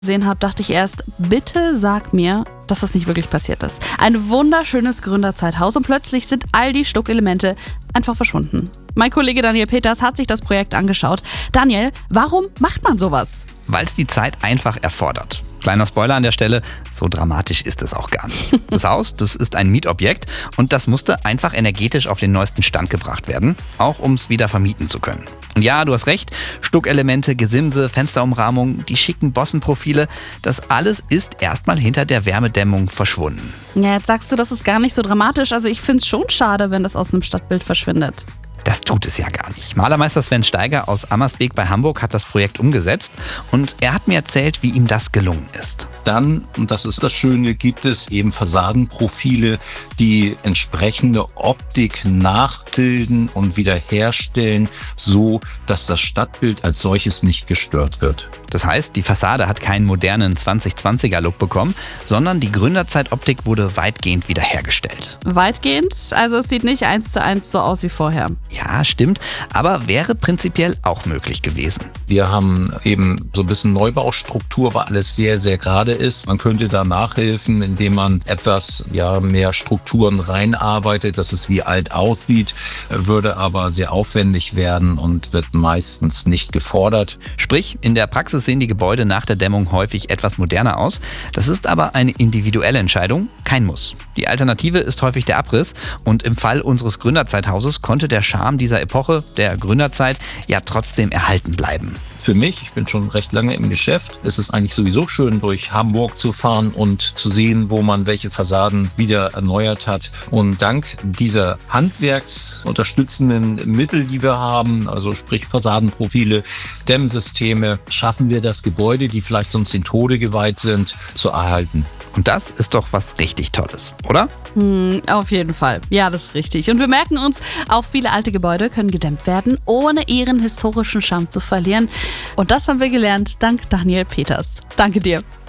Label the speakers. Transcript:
Speaker 1: gesehen habe, dachte ich erst, bitte sag mir, dass das nicht wirklich passiert ist. Ein wunderschönes Gründerzeithaus und plötzlich sind all die Stuckelemente einfach verschwunden. Mein Kollege Daniel Peters hat sich das Projekt angeschaut. Daniel, warum macht man sowas?
Speaker 2: Weil es die Zeit einfach erfordert. Kleiner Spoiler an der Stelle, so dramatisch ist es auch gar nicht. Das Haus, das ist ein Mietobjekt und das musste einfach energetisch auf den neuesten Stand gebracht werden, auch um es wieder vermieten zu können. Und ja, du hast recht, Stuckelemente, Gesimse, Fensterumrahmung, die schicken Bossenprofile, das alles ist erstmal hinter der Wärmedämmung verschwunden.
Speaker 1: Ja, jetzt sagst du, das ist gar nicht so dramatisch. Also ich finde es schon schade, wenn das aus einem Stadtbild verschwindet.
Speaker 2: Das tut es ja gar nicht. Malermeister Sven Steiger aus Ammersbeek bei Hamburg hat das Projekt umgesetzt und er hat mir erzählt, wie ihm das gelungen ist.
Speaker 3: Dann, und das ist das Schöne, gibt es eben Fassadenprofile, die entsprechende Optik nachbilden und wiederherstellen, so dass das Stadtbild als solches nicht gestört wird.
Speaker 2: Das heißt, die Fassade hat keinen modernen 2020er-Look bekommen, sondern die Gründerzeitoptik wurde weitgehend wiederhergestellt.
Speaker 1: Weitgehend? Also es sieht nicht 1:1 so aus wie vorher.
Speaker 2: Ja, stimmt, aber wäre prinzipiell auch möglich gewesen.
Speaker 3: Wir haben eben so ein bisschen Neubaustruktur, weil alles sehr, sehr gerade ist. Man könnte da nachhelfen, indem man etwas mehr Strukturen reinarbeitet, dass es wie alt aussieht, würde aber sehr aufwendig werden und wird meistens nicht gefordert.
Speaker 2: Sprich, in der Praxis sehen die Gebäude nach der Dämmung häufig etwas moderner aus. Das ist aber eine individuelle Entscheidung, kein Muss. Die Alternative ist häufig der Abriss und im Fall unseres Gründerzeithauses konnte der Charme dieser Epoche, der Gründerzeit, ja trotzdem erhalten bleiben.
Speaker 3: Für mich, ich bin schon recht lange im Geschäft, ist es eigentlich sowieso schön, durch Hamburg zu fahren und zu sehen, wo man welche Fassaden wieder erneuert hat. Und dank dieser handwerksunterstützenden Mittel, die wir haben, also sprich Fassadenprofile, Dämmsysteme, schaffen wir das Gebäude, die vielleicht sonst den Tode geweiht sind, zu erhalten.
Speaker 2: Und das ist doch was richtig Tolles, oder?
Speaker 1: Auf jeden Fall. Ja, das ist richtig. Und wir merken uns, auch viele alte Gebäude können gedämmt werden, ohne ihren historischen Charme zu verlieren. Und das haben wir gelernt dank Daniel Peters. Danke dir.